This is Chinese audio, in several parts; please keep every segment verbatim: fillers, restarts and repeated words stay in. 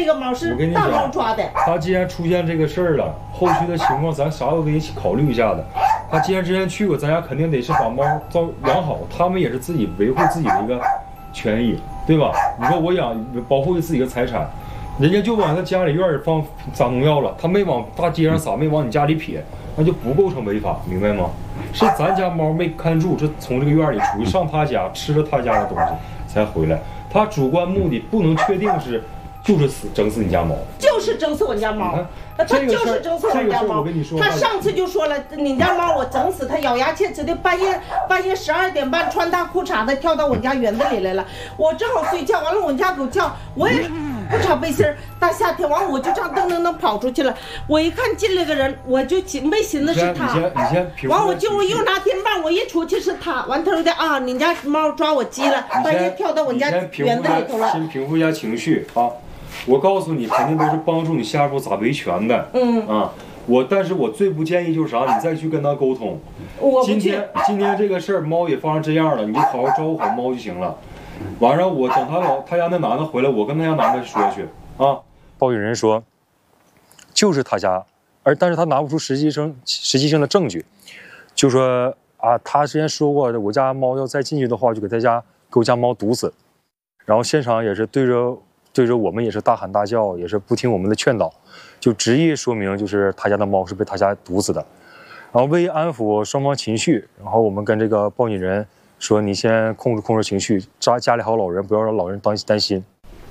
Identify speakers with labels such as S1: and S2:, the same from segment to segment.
S1: 那个猫是大猫抓的。
S2: 他既然出现这个事儿了，后续的情况咱啥都得一起考虑一下子。他既然之前去过，咱家肯定得是把猫照养好，他们也是自己维护自己的一个权益，对吧？你说我养保护自己的财产，人家就往他家里院里放撒农药了，他没往大街上撒，没往你家里撇，那就不构成违法，明白吗？是咱家猫没看住，这从这个院里出去上他家吃了他家的东西才回来，他主观目的不能确定是就是死整死你家猫，
S1: 就是整死我家猫。他就是整死我家猫。他上次就说了，你家猫我整死它，咬牙切齿的，半夜半夜十二点半穿大裤衩的跳到我家园子里来了。我正好睡觉，完了我家狗叫，我也不插背心儿，大夏天，完了我就这样噔噔噔跑出去了。我一看进来个人，我就没寻思是他。
S2: 你先你先。
S1: 完我就又拿电棒，我一出去是他。完他说的啊，你家猫抓我鸡了，半夜跳到我家园子里头了。
S2: 先平复一下情绪啊。我告诉你，肯定都是帮助你下一步咋维权的。嗯啊，我但是我最不建议就是啥，你再去跟他沟通。
S1: 我
S2: 今天今天这个事儿，猫也发生这样了，你就好好照顾好猫就行了。晚上我等他老他家那男的回来，我跟他家男的说去啊。报警人说，就是他家，而但是他拿不出实际上实际性的证据，就说啊，他之前说过，我家猫要再进去的话，就给他家给我家猫毒死。然后现场也是对着。对着我们也是大喊大叫，也是不听我们的劝导，就执意说明就是他家的猫是被他家毒死的。然后为安抚双方情绪，然后我们跟这个报警人说：“你先控制控制情绪，家家里还有老人，不要让老人担担心。”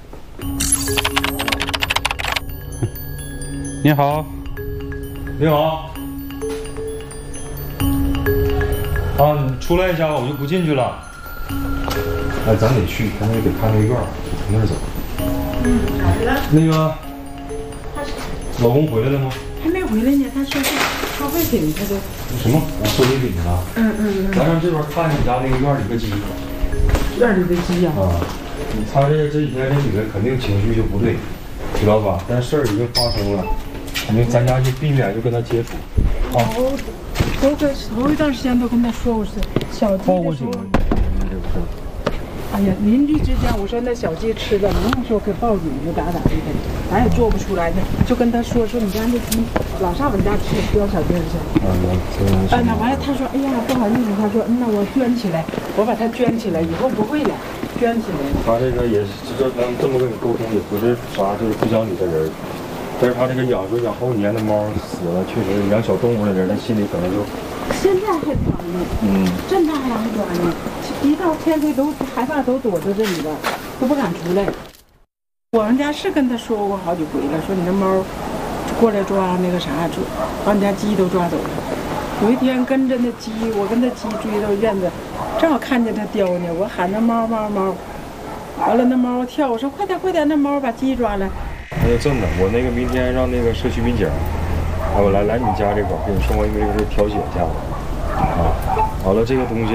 S2: 你好，你好，啊，你出来一下，我就不进去了。哎，咱得去，咱得得看那个院儿，从那儿走。
S3: 嗯，咋的了？
S2: 那个，老公回来了吗？
S3: 还没回来呢，他说是烧废品，他说。
S2: 什么？收废品去了？
S3: 嗯嗯嗯。
S2: 咱上这边看你家那个院里的鸡。
S3: 院里的鸡呀？
S2: 啊，他这这几天这女的肯定情绪就不对，知道吧？但事儿已经发生了，肯定咱家就避免就跟他接触。啊。
S3: 头个头一段时间都跟他说过是小鸡的时候。哎呀，邻居之间，我说那小鸡吃的，能说给报警就咋咋的，咱也做不出来的，就跟他说说你家那鸡老上我们家吃，叼小鸡去。
S2: 啊，
S3: 哎，那完了，他说，哎呀，不好意思，他说，嗯，那我捐起来，我把它捐起来，以后不会了，捐起来。
S2: 他这个也是，这能这么跟你沟通，也不是啥就是不讲理的人，但是他这个养说养好几年的猫死了，确实养小动物的人，他心里可能就。
S3: 现在还抓呢，嗯，这么大还抓呢，一到天黑都害怕，都躲在这里了，都不敢出来。我们家是跟他说过好几回了，说你那猫过来抓那个啥，抓把你家鸡都抓走了。有一天跟着那鸡，我跟那鸡追到院子，正好看见它叼呢，我喊那猫猫猫，完了那猫跳，我说快点快点，那猫把鸡抓来。
S2: 那就这么的，我那个明天让那个社区民警。啊，我来来你家这块儿，跟你双方因为这个事调解一下子，啊，完了这个东西，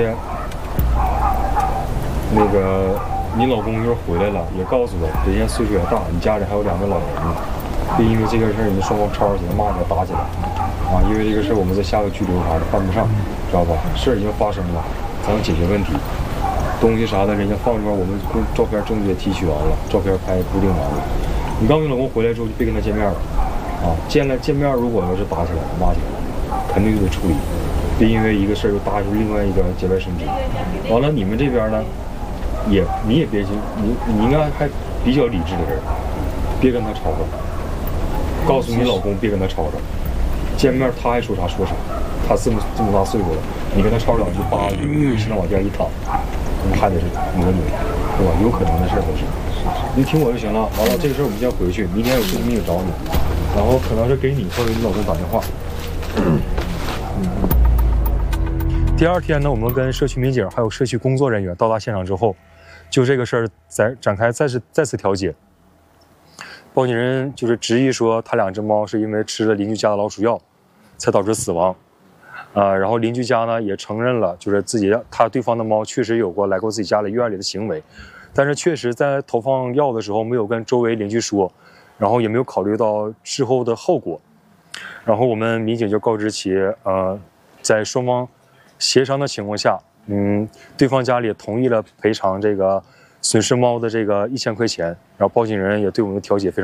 S2: 那个你老公一会儿回来了，也告诉我，人家岁数也大，你家里还有两个老人呢，别因为这个事儿你们双方吵起来、骂起来、打起来，啊，因为这个事儿我们再下个拘留啥的犯不上，知道吧？事儿已经发生了，咱要解决问题，东西啥的，人家放这边，我们照片证据也提取完了，照片拍固定完了，你刚你老公回来之后就别跟他见面了。啊，见了见面，如果要是打起来了、骂起来了，肯定就得处理，别因为一个事儿又搭出另外一个节外生枝。完了，你们这边呢，也你也别去，你你应该还比较理智的人，别跟他吵吵。告诉你老公别跟他吵吵，见面他爱说啥说啥，他这么这么大岁数了，你跟他吵两句，叭就身上往地上一躺，那还得是你的女儿，对吧？有可能的事儿都是。你听我就行了。完了，这个事儿我们先回去，明天有事民警找你。然后可能是给你或者你老公打电话。嗯。第二天呢，我们跟社区民警还有社区工作人员到达现场之后，就这个事儿再展开再次再次调解。报警人就是执意说，他两只猫是因为吃了邻居家的老鼠药，才导致死亡。啊、呃，然后邻居家呢也承认了，就是自己他对方的猫确实有过来过自己家里院里的行为，但是确实在投放药的时候没有跟周围邻居说。然后也没有考虑到之后的后果，然后我们民警就告知其，呃，在双方协商的情况下，嗯，对方家里也同意了赔偿这个损失猫的这个一千块钱，然后报警人也对我们的调解非常。